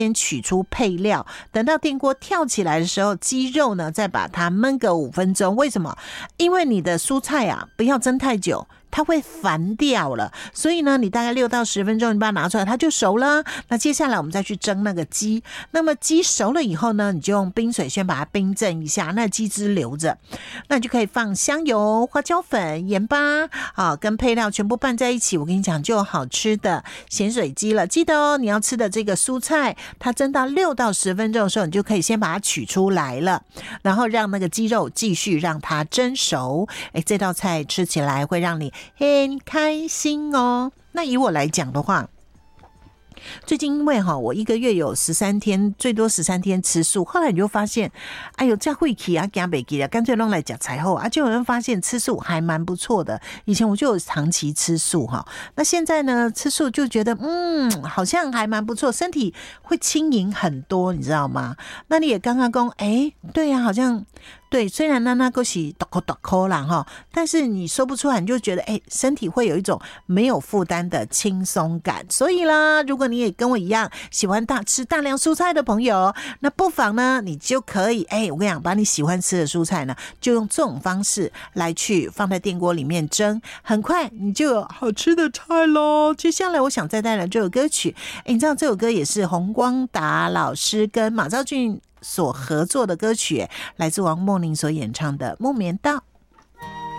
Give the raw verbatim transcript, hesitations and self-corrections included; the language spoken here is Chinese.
先取出配料，等到电锅跳起来的时候，鸡肉呢再把它焖个五分钟。为什么？因为你的蔬菜啊不要蒸太久，它会烦掉了，所以呢你大概六到十分钟你把它拿出来，它就熟了。那接下来我们再去蒸那个鸡，那么鸡熟了以后呢，你就用冰水先把它冰镇一下，那鸡汁留着，那你就可以放香油、花椒粉、盐巴啊，跟配料全部拌在一起，我跟你讲就有好吃的咸水鸡了。记得哦，你要吃的这个蔬菜它蒸到六到十分钟的时候，你就可以先把它取出来了，然后让那个鸡肉继续让它蒸熟。哎，这道菜吃起来会让你很开心哦。那以我来讲的话，最近因为哈，我一个月有十三天，最多十三天吃素，后来你就发现，哎呦，这会起啊，惊不起啊，干脆弄来讲才后啊，就有人发现吃素还蛮不错的。以前我就有长期吃素哈，那现在呢，吃素就觉得嗯，好像还蛮不错，身体会轻盈很多，你知道吗？那你也刚刚讲，哎，对呀、啊，好像。对，虽然那那个是抖扣抖扣啦哈，但是你说不出来，你就觉得哎，身体会有一种没有负担的轻松感。所以啦，如果你也跟我一样喜欢大吃大量蔬菜的朋友，那不妨呢，你就可以哎，我跟你讲，把你喜欢吃的蔬菜呢，就用这种方式来去放在电锅里面蒸，很快你就有好吃的菜咯。接下来我想再带来这首歌曲，哎，你知道这首歌也是洪光达老师跟马兆骏所合作的歌曲，来自王梦玲所演唱的《木棉道》。